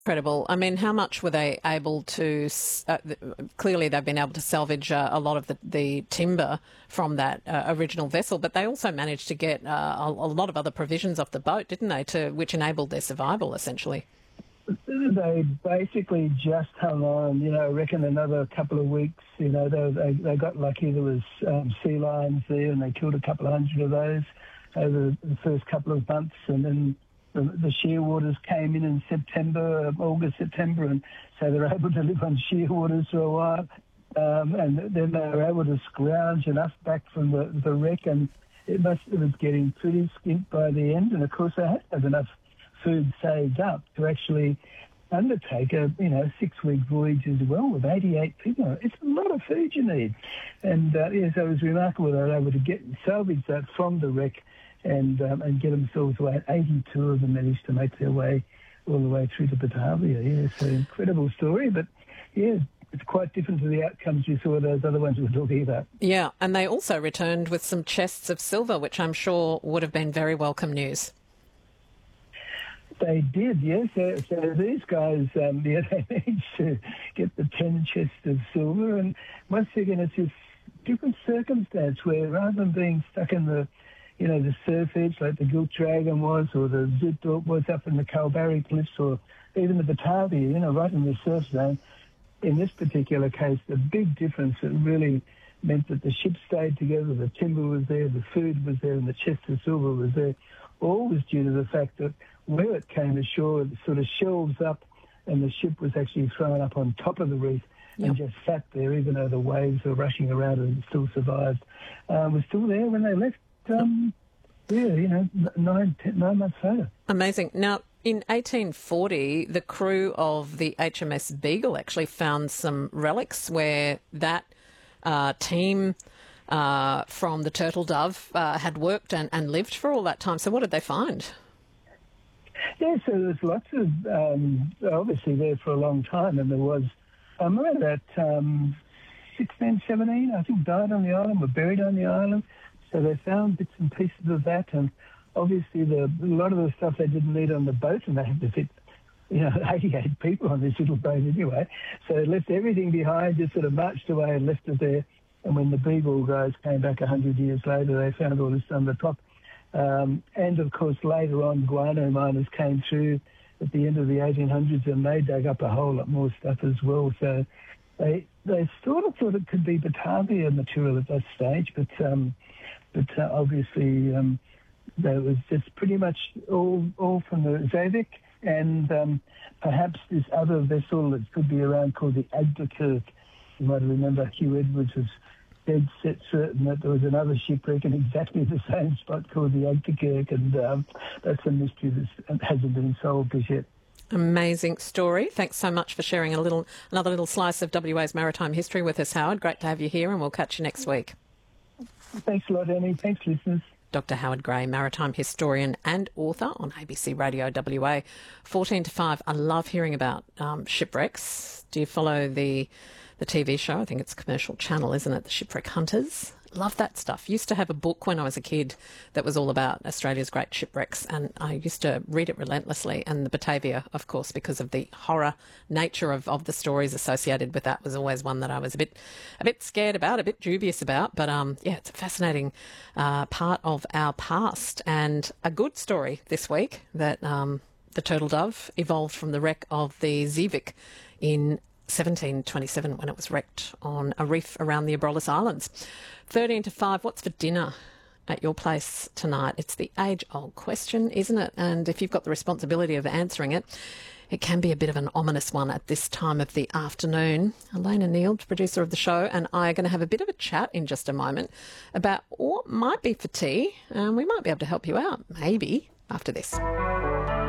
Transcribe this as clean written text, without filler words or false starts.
Incredible. I mean, how much were they able to? Clearly, they've been able to salvage a lot of the timber from that original vessel, but they also managed to get a lot of other provisions off the boat, didn't they? Which enabled their survival, essentially. They basically just hung on. I reckon another couple of weeks. They got lucky. There was sea lions there, and they killed a couple of hundred of those over the first couple of months, and then the shearwaters came in September, August, September, and so they were able to live on shearwaters for a while. And then they were able to scrounge enough back from the wreck, and it was getting pretty skint by the end. And of course, they had to have enough food saved up to actually undertake a 6-week voyage as well with 88 people. It's a lot of food you need. And so it was remarkable they were able to salvage that from the wreck and get themselves away. 82 of them managed to make their way all the way through to Batavia. Yeah, so incredible story, but yeah, it's quite different to the outcomes you saw those other ones we were talking about. Yeah, and they also returned with some chests of silver, which I'm sure would have been very welcome news. They did, yes. So these guys, they managed to get the 10 chests of silver, and once again, it's this different circumstance where rather than being stuck in the surf edge like the Gilt Dragon was, or the Zutdorp was up in the Kalbarri Cliffs, or even the Batavia, right in the surf zone. In this particular case, the big difference that really meant that the ship stayed together, the timber was there, the food was there, and the chest of silver was there, all was due to the fact that where it came ashore, it sort of shelves up, and the ship was actually thrown up on top of the reef and just sat there, even though the waves were rushing around and it still survived. Was still there when they left. 9 months later. Amazing. Now, in 1840, the crew of the HMS Beagle actually found some relics where that team from the Turtle Dove had worked and lived for all that time. So what did they find? Yeah, so there's lots of, obviously there for a long time, and there was around about 16, 17, I think, died on the island, were buried on the island. So they found bits and pieces of that, and obviously a lot of the stuff they didn't need on the boat, and they had to fit 88 people on this little boat anyway. So they left everything behind, just sort of marched away and left it there. And when the Beagle guys came back 100 years later, they found all this on the top. And of course, later on, guano miners came through at the end of the 1800s, and they dug up a whole lot more stuff as well. So they sort of thought it could be Batavia material at that stage, but obviously that was just pretty much all from the Zavik, and perhaps this other vessel that could be around called the Agderkirk. You might remember Hugh Edwards was dead set certain that there was another shipwreck in exactly the same spot called the Agderkirk, and that's a mystery that hasn't been solved as yet. Amazing story. Thanks so much for sharing another little slice of WA's maritime history with us, Howard. Great to have you here, and we'll catch you next week. Thanks a lot, Annie. Thanks, listeners. Dr. Howard Gray, maritime historian and author on ABC Radio WA. 14 to 5. I love hearing about shipwrecks. Do you follow the TV show? I think it's a commercial channel, isn't it? The Shipwreck Hunters. Love that stuff. Used to have a book when I was a kid that was all about Australia's great shipwrecks, and I used to read it relentlessly. And the Batavia, of course, because of the horror nature of the stories associated with that, was always one that I was a bit scared about, a bit dubious about. But yeah, it's a fascinating part of our past, and a good story this week that the Turtle Dove evolved from the wreck of the Zavik in 1727 when it was wrecked on a reef around the Abrolhos Islands. 13 to 5, what's for dinner at your place tonight? It's the age-old question, isn't it? And if you've got the responsibility of answering it, it can be a bit of an ominous one at this time of the afternoon. Elena Neal, producer of the show, and I are going to have a bit of a chat in just a moment about what might be for tea, and we might be able to help you out, maybe, after this.